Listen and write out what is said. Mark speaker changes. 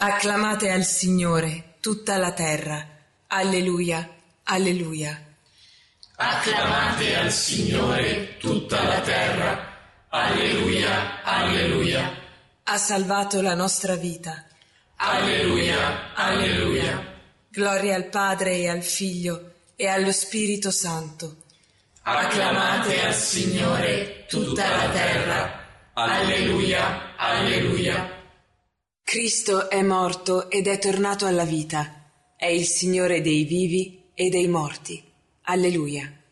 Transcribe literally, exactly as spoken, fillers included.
Speaker 1: Acclamate al Signore tutta la terra. Alleluia, alleluia.
Speaker 2: Acclamate al Signore tutta la terra. Alleluia, alleluia.
Speaker 1: Ha salvato la nostra vita.
Speaker 2: Alleluia, alleluia.
Speaker 1: Gloria al Padre e al Figlio e allo Spirito Santo.
Speaker 2: Acclamate al Signore tutta la terra. Alleluia, alleluia.
Speaker 1: Cristo è morto ed è tornato alla vita. È il Signore dei vivi e dei morti. Alleluia.